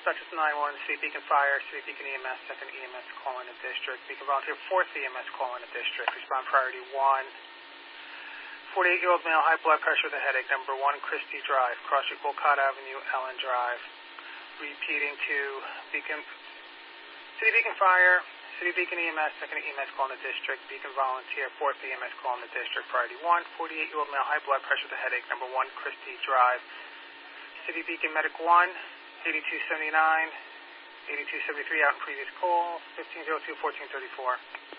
Dutchess 9-1, City Beacon Fire, City Beacon EMS, 2nd EMS call in the district. Beacon Volunteer, 4th EMS call in the district. Respond priority 1. 48-year-old male, high blood pressure with a headache, number 1 Christie Drive, cross Street, Wolcott Avenue, Ellen Drive. Repeating to City Beacon Fire, City Beacon EMS, 2nd EMS call in the district. Beacon Volunteer, 4th EMS call in the district, priority 1. 48-year-old male, high blood pressure with a headache, number 1 Christie Drive. City Beacon Medic 1, 8279, 8273 out in previous call, 1502, 1434.